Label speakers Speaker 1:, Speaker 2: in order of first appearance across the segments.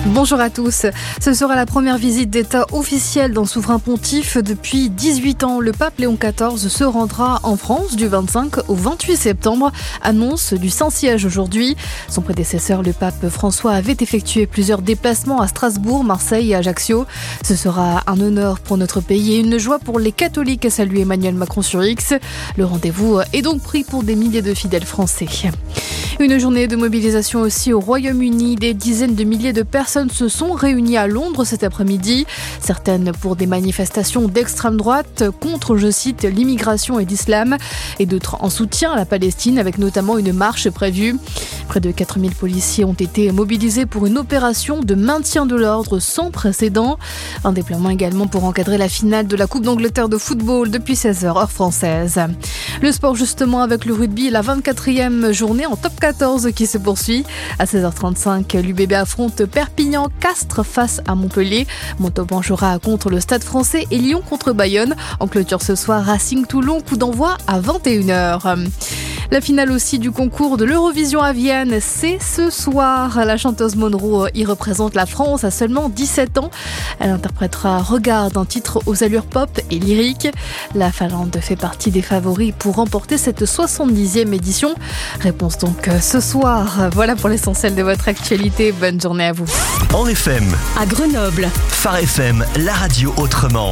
Speaker 1: Bonjour à tous. Ce sera la première visite d'État officielle d'un souverain pontife depuis 18 ans. Le pape Léon XIV se rendra en France du 25 au 28 septembre. Annonce du Saint-Siège aujourd'hui. Son prédécesseur, le pape François, avait effectué plusieurs déplacements à Strasbourg, Marseille et Ajaccio. Ce sera un honneur pour notre pays et une joie pour les catholiques, a salué Emmanuel Macron sur X. Le rendez-vous est donc pris pour des milliers de fidèles français. Une journée de mobilisation aussi au Royaume-Uni. Des dizaines de milliers de personnes se sont réunies à Londres cet après-midi. Certaines pour des manifestations d'extrême droite contre, je cite, l'immigration et l'islam, et d'autres en soutien à la Palestine, avec notamment une marche prévue. Près de 4000 policiers ont été mobilisés pour une opération de maintien de l'ordre sans précédent. Un déploiement également pour encadrer la finale de la Coupe d'Angleterre de football depuis 16h heure française. Le sport justement avec le rugby, la 24e journée en top 14 qui se poursuit. À 16h35, l'UBB affronte Perpignan-Castres face à Montpellier. Montauban jouera contre le Stade Français et Lyon contre Bayonne. En clôture ce soir, Racing-Toulon, coup d'envoi à 21h. La finale aussi du concours de l'Eurovision à Vienne, c'est ce soir. La chanteuse Monroe y représente la France à seulement 17 ans. Elle interprétera Regarde, un titre aux allures pop et lyriques. La Finlande fait partie des favoris pour remporter cette 70e édition. Réponse donc ce soir. Voilà pour l'essentiel de votre actualité. Bonne journée à vous.
Speaker 2: En FM,
Speaker 3: à Grenoble,
Speaker 2: Phare FM, la radio autrement.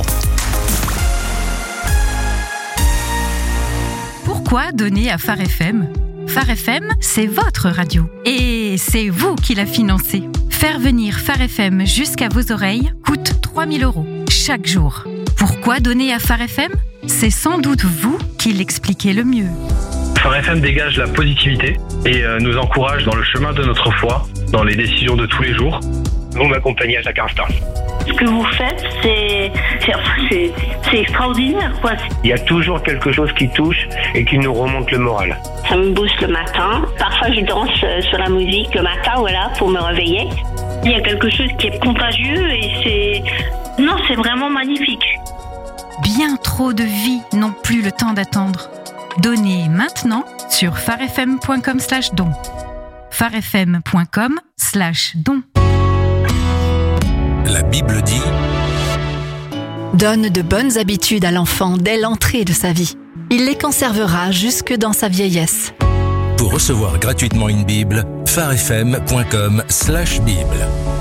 Speaker 4: Pourquoi donner à Phare FM ? Phare FM, c'est votre radio. Et c'est vous qui la financez. Faire venir Phare FM jusqu'à vos oreilles coûte 3 000 € chaque jour. Pourquoi donner à Phare FM ? C'est sans doute vous qui l'expliquez le mieux.
Speaker 5: Phare FM dégage la positivité et nous encourage dans le chemin de notre foi, dans les décisions de tous les jours. Vous m'accompagnez à chaque instant.
Speaker 6: Ce que vous faites, c'est extraordinaire, quoi.
Speaker 7: Il y a toujours quelque chose qui touche et qui nous remonte le moral.
Speaker 6: Ça me booste le matin. Parfois, je danse sur la musique le matin, voilà, pour me réveiller. Il y a quelque chose qui est contagieux et c'est vraiment magnifique.
Speaker 4: Bien trop de vies n'ont plus le temps d'attendre. Donnez maintenant sur pharefm.com/don. pharefm.com/don.
Speaker 2: La Bible dit:
Speaker 3: donne de bonnes habitudes à l'enfant dès l'entrée de sa vie. Il les conservera jusque dans sa vieillesse.
Speaker 2: Pour recevoir gratuitement une Bible, pharefm.com/Bible.